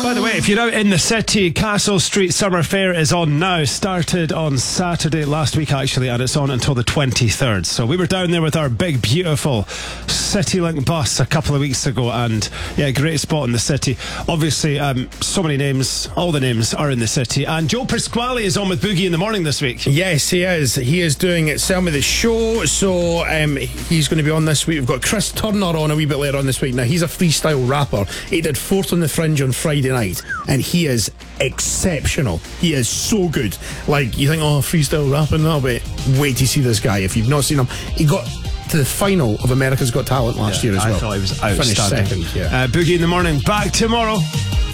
By the way, if you're out in the city, Castle Street Summer Fair is on now. Started on Saturday last week, actually, and it's on until the 23rd. So we were down there with our big, beautiful CityLink bus a couple of weeks ago, and yeah, great spot in the city. Obviously, so many names, all the names are in the city. And Joe Pasquale is on with Boogie in the Morning this week. Yes, he is. He is doing it. Sell Me the Show. So he's going to be on this week. We've got Chris Turner on a wee bit later on this week. Now, he's a freestyle rapper. He did Fourth on the Fringe on Friday night, and he is exceptional. He is so good. Like, you think, oh, freestyle rapping, no, but wait to see this guy. If you've not seen him, he got to the final of America's Got Talent last year as well. I thought he was outstanding. Finished second, yeah. Boogie in the Morning, back tomorrow.